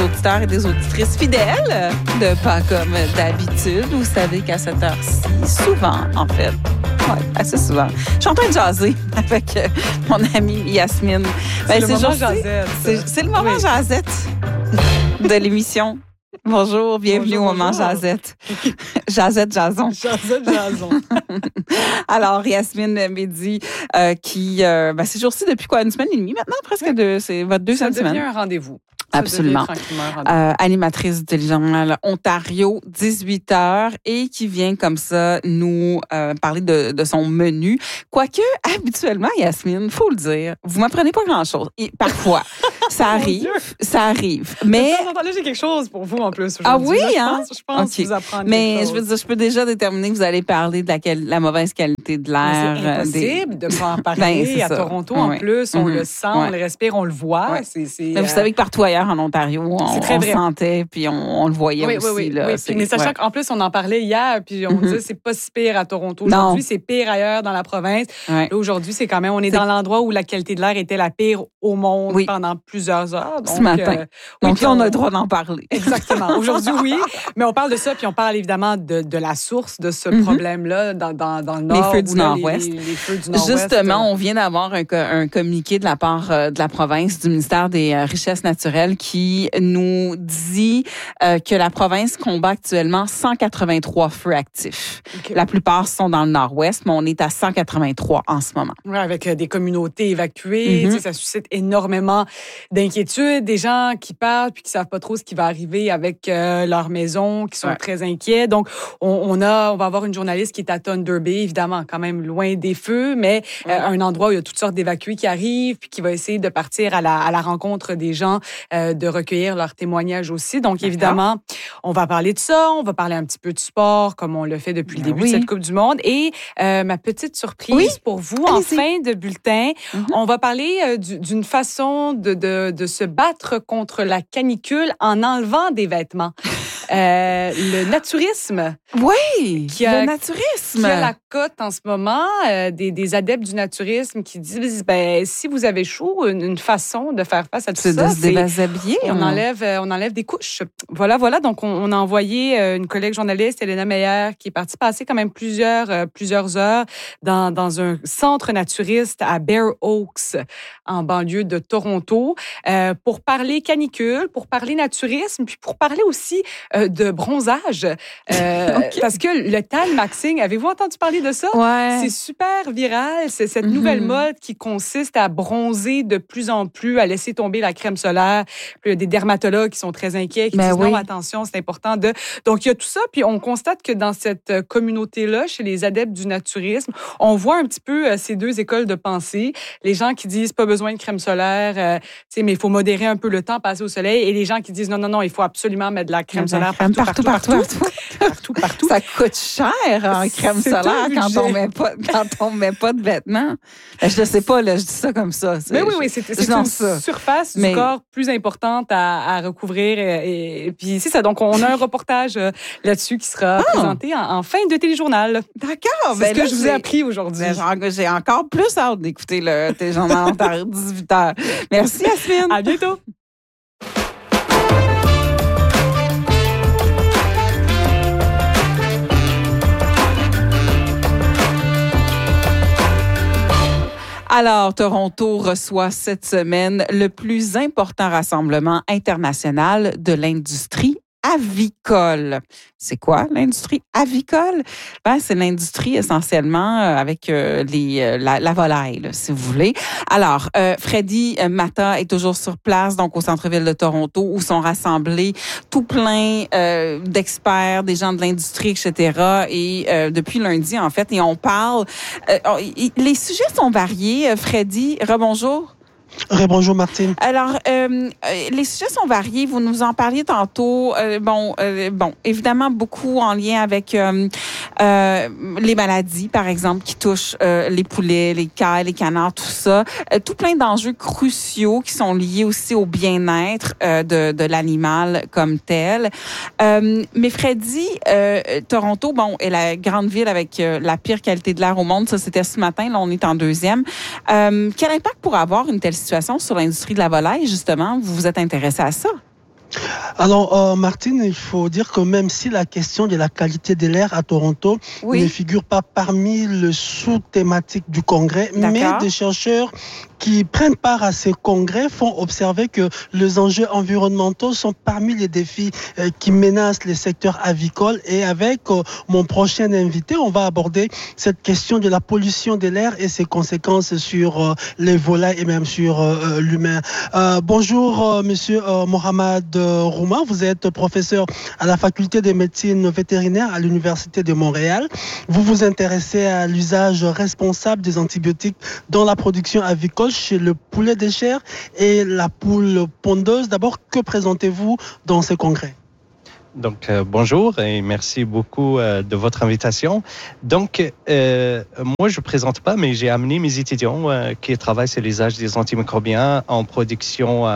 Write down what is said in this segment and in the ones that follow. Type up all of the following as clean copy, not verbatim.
auditeurs et des auditrices fidèles de Pas comme d'habitude. Vous savez qu'à cette heure-ci, souvent, en fait, assez souvent, je suis en train de jaser avec mon amie Yasmine. C'est le moment jasette. C'est le moment jasette de l'émission. Bonjour, bienvenue au moment Jazette. Jazette, Jason. Jazette, Jason. Alors, Yasmine Mehdi, qui, ces jours-ci, depuis quoi, une semaine et demie maintenant, presque deux, c'est votre deuxième semaine. Ça devient un rendez-vous. Absolument. Animatrice du Téléjournal Ontario, 18h, et qui vient comme ça nous parler de son menu. Quoique, habituellement, Yasmine, faut le dire, vous m'apprenez pas grand-chose. Et parfois, ça arrive. Mais là, j'ai quelque chose pour vous en plus aujourd'hui. Ah oui, Je pense okay. Vous apprendre mais je veux dire, je peux déjà déterminer que vous allez parler de la mauvaise qualité de l'air. C'est impossible de ne pas en parler. À Toronto, en plus, on le sent, on le respire, on le voit. Ouais. Mais vous savez que partout ailleurs en Ontario, on le sentait, puis on le voyait aussi. Oui. Là, mais sachant qu'en plus, on en parlait hier, puis on disait c'est pas si pire à Toronto. Aujourd'hui, c'est pire ailleurs dans la province. Là, aujourd'hui, c'est quand même, on est dans l'endroit où la qualité de l'air était la pire au monde pendant plusieurs heures. Donc, ce matin. Donc là, on a le droit d'en parler. Exactement. Aujourd'hui, oui. Mais on parle de ça, puis on parle évidemment de la source de ce problème-là dans le Nord. Les feux du Nord-Ouest. Les feux du Nord-Ouest. Justement, on vient d'avoir un communiqué de la part de la province, du ministère des Richesses naturelles, qui nous dit que la province combat actuellement 183 feux actifs. Okay. La plupart sont dans le Nord-Ouest, mais on est à 183 en ce moment. Oui, avec des communautés évacuées. Ça suscite énormément d'inquiétudes. Des gens qui parlent puis qui savent pas trop ce qui va arriver avec leur maison, qui sont très inquiets. Donc, on va avoir une journaliste qui est à Thunder Bay, évidemment, quand même loin des feux, mais un endroit où il y a toutes sortes d'évacués qui arrivent puis qui va essayer de partir à la rencontre des gens, de recueillir leurs témoignages aussi. Donc, évidemment, on va parler de ça. On va parler un petit peu de sport, comme on le fait depuis le début de cette Coupe du Monde. Et ma petite surprise pour vous, en fin de bulletin, on va parler d'une façon de se battre contre la canicule en enlevant des vêtements. Le naturisme. Oui, le naturisme. Qui a la cote en ce moment, des adeptes du naturisme qui disent, si vous avez chaud, une façon de faire face à tout ça, c'est de se déshabiller. On enlève des couches. Voilà. Donc, on a envoyé une collègue journaliste, Elena Meyer, qui est partie passer quand même plusieurs heures dans un centre naturiste à Bear Oaks, en banlieue de Toronto, pour parler canicule, pour parler naturisme, puis pour parler aussi de bronzage. Parce que le tan maxing, avez-vous entendu parler de ça? Ouais. C'est super viral. C'est cette nouvelle mode qui consiste à bronzer de plus en plus, à laisser tomber la crème solaire. Puis il y a des dermatologues qui sont très inquiets, qui disent non, attention, c'est important de... Donc, il y a tout ça. Puis on constate que dans cette communauté-là, chez les adeptes du naturisme, on voit un petit peu ces deux écoles de pensée. Les gens qui disent pas besoin de crème solaire, mais il faut modérer un peu le temps, passer au soleil. Et les gens qui disent non, il faut absolument mettre de la crème solaire partout. Ça coûte cher en crème solaire quand on met pas de vêtements. Je ne sais pas, là, je dis ça comme ça. Mais oui, c'est une surface du corps plus importante à recouvrir. Et puis c'est ça. Donc, on a un reportage là-dessus qui sera présenté en fin de téléjournal. D'accord. C'est ce que je vous ai appris aujourd'hui. J'ai encore plus hâte d'écouter le Téléjournal Ontario 18h. Merci, Yasmine. À bientôt. Alors, Toronto reçoit cette semaine le plus important rassemblement international de l'industrie avicole. C'est quoi l'industrie avicole? C'est l'industrie essentiellement avec la volaille, là, si vous voulez. Alors, Freddy Mata est toujours sur place, donc au centre-ville de Toronto, où sont rassemblés tout plein d'experts, des gens de l'industrie, etc. Et depuis lundi, en fait, et on parle... les sujets sont variés. Freddy, rebonjour. Bonjour Martine. Alors, les sujets sont variés. Vous nous en parliez tantôt. Évidemment, beaucoup en lien avec les maladies, par exemple, qui touchent les poulets, les cailles, les canards, tout ça. Tout plein d'enjeux cruciaux qui sont liés aussi au bien-être de l'animal comme tel. Mais Freddy, Toronto, est la grande ville avec la pire qualité de l'air au monde. Ça, c'était ce matin. Là, on est en deuxième. Quel impact pourrait avoir une telle situation sur l'industrie de la volaille, justement? Vous vous êtes intéressé à ça? Alors, Martine, il faut dire que même si la question de la qualité de l'air à Toronto ne figure pas parmi les sous-thématiques du congrès, mais des chercheurs qui prennent part à ces congrès font observer que les enjeux environnementaux sont parmi les défis qui menacent les secteurs avicoles. Et avec mon prochain invité, on va aborder cette question de la pollution de l'air et ses conséquences sur les volailles et même sur l'humain. Bonjour, monsieur Mohamed Rouma. Vous êtes professeur à la faculté de médecine vétérinaire à l'Université de Montréal. Vous vous intéressez à l'usage responsable des antibiotiques dans la production avicole chez le poulet de chair et la poule pondeuse. D'abord, que présentez-vous dans ce congrès? Donc, bonjour et merci beaucoup de votre invitation. Donc, moi, je ne présente pas, mais j'ai amené mes étudiants qui travaillent sur l'usage des antimicrobiens en production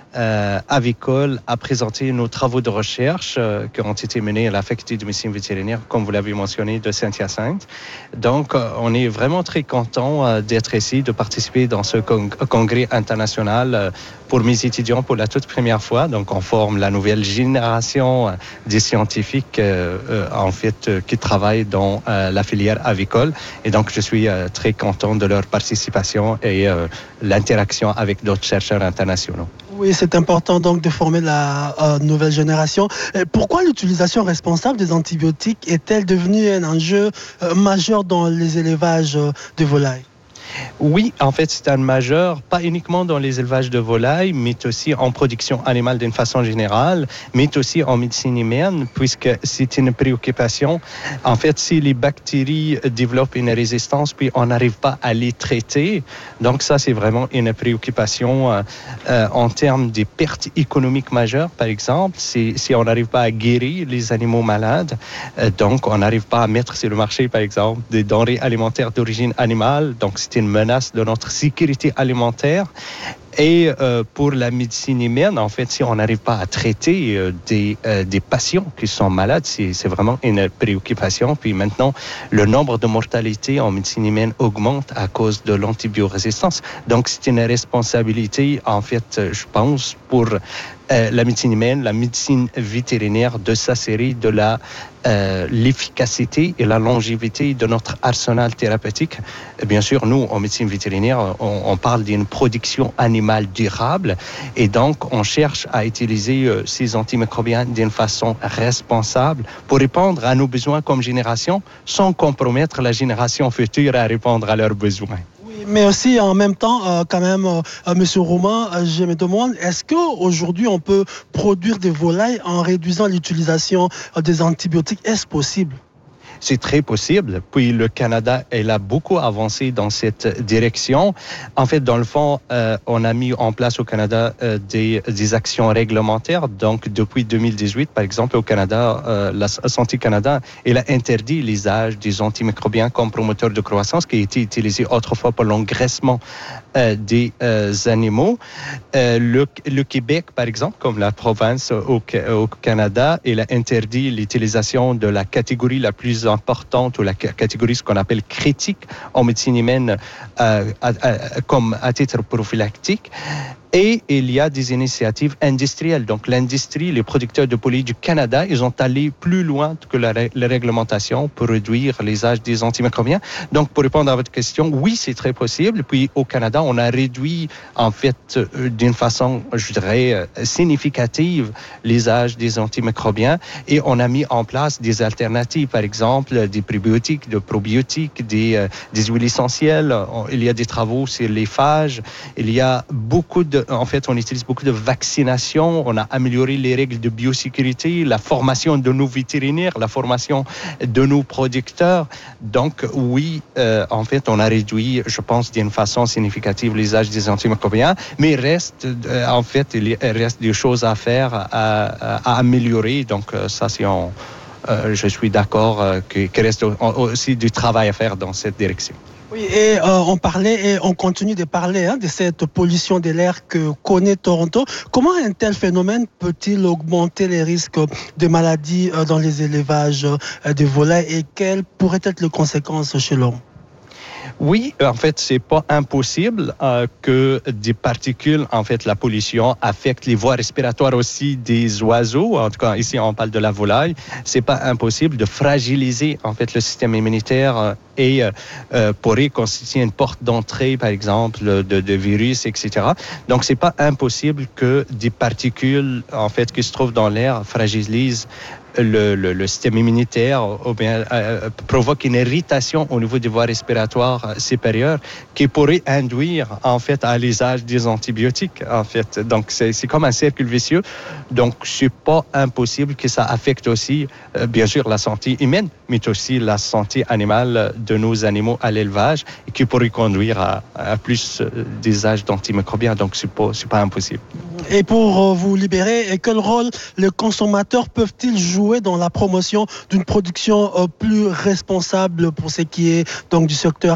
avicole à présenter nos travaux de recherche qui ont été menés à la faculté de médecine vétérinaire, comme vous l'avez mentionné, de Saint-Hyacinthe. Donc, on est vraiment très content d'être ici, de participer dans ce congrès international pour mes étudiants pour la toute première fois. Donc, on forme la nouvelle génération des scientifiques, en fait, qui travaillent dans la filière avicole. Et donc, je suis très content de leur participation et l'interaction avec d'autres chercheurs internationaux. Oui, c'est important donc de former la nouvelle génération. Pourquoi l'utilisation responsable des antibiotiques est-elle devenue un enjeu majeur dans les élevages de volailles? Oui, en fait, c'est un majeur, pas uniquement dans les élevages de volailles, mais aussi en production animale d'une façon générale, mais aussi en médecine humaine, puisque c'est une préoccupation. En fait, si les bactéries développent une résistance, puis on n'arrive pas à les traiter, donc ça, c'est vraiment une préoccupation en termes de pertes économiques majeures, par exemple, si on n'arrive pas à guérir les animaux malades, donc on n'arrive pas à mettre sur le marché, par exemple, des denrées alimentaires d'origine animale, donc c'est une menace de notre sécurité alimentaire. Et pour la médecine humaine, en fait, si on n'arrive pas à traiter des patients qui sont malades, c'est vraiment une préoccupation. Puis maintenant, le nombre de mortalités en médecine humaine augmente à cause de l'antibiorésistance. Donc, c'est une responsabilité, en fait, je pense, pour la médecine humaine, la médecine vétérinaire, de s'assurer de l'efficacité et la longévité de notre arsenal thérapeutique. Bien sûr, nous, en médecine vétérinaire, on parle d'une production animale durable et donc on cherche à utiliser ces antimicrobiens d'une façon responsable pour répondre à nos besoins comme génération sans compromettre la génération future à répondre à leurs besoins. Mais aussi, en même temps, quand même, Monsieur Romain, je me demande, est-ce qu'aujourd'hui, on peut produire des volailles en réduisant l'utilisation des antibiotiques? Est-ce possible? C'est très possible. Puis le Canada, elle a beaucoup avancé dans cette direction. En fait, dans le fond, on a mis en place au Canada des actions réglementaires. Donc, depuis 2018, par exemple, au Canada, la Santé Canada, elle a interdit l'usage des antimicrobiens comme promoteurs de croissance qui étaient utilisés autrefois pour l'engraissement des animaux. Le Québec, par exemple, comme la province au Canada, elle a interdit l'utilisation de la catégorie la plus importante ou la catégorie ce qu'on appelle critique en médecine humaine comme à titre prophylactique. Et il y a des initiatives industrielles. Donc, l'industrie, les producteurs de poulet du Canada, ils ont allé plus loin que la réglementation pour réduire l'usage des antimicrobiens. Donc, pour répondre à votre question, oui, c'est très possible. Puis, au Canada, on a réduit, en fait, d'une façon, je dirais, significative, l'usage des antimicrobiens. Et on a mis en place des alternatives, par exemple, des prébiotiques, des probiotiques, des huiles essentielles. Il y a des travaux sur les phages. Il y a beaucoup en fait, on utilise beaucoup de vaccination. On a amélioré les règles de biosécurité, la formation de nos vétérinaires, la formation de nos producteurs. Donc, oui, en fait, on a réduit, je pense, d'une façon significative l'usage des antimicrobiens. Mais il reste des choses à faire, à améliorer. Donc, ça, je suis d'accord qu'il reste aussi du travail à faire dans cette direction. Oui, et on parlait et on continue de parler de cette pollution de l'air que connaît Toronto. Comment un tel phénomène peut-il augmenter les risques de maladies dans les élevages de volailles et quelles pourraient être les conséquences chez l'homme? Oui, en fait, c'est pas impossible que des particules, en fait, la pollution affecte les voies respiratoires aussi des oiseaux. En tout cas, ici, on parle de la volaille. C'est pas impossible de fragiliser, en fait, le système immunitaire et pourrait constituer une porte d'entrée, par exemple, de virus, etc. Donc, c'est pas impossible que des particules, en fait, qui se trouvent dans l'air fragilisent le système immunitaire ou bien provoque une irritation au niveau des voies respiratoires supérieures qui pourrait induire en fait à l'usage des antibiotiques en fait. Donc c'est comme un cercle vicieux. Donc c'est pas impossible que ça affecte aussi bien sûr la santé humaine, mais aussi la santé animale de nos animaux à l'élevage et qui pourrait conduire à plus d'usage d'antimicrobiens. Donc c'est pas impossible. Et pour vous libérer, quel rôle les consommateurs peuvent-ils jouer dans la promotion d'une production plus responsable pour ce qui est donc du secteur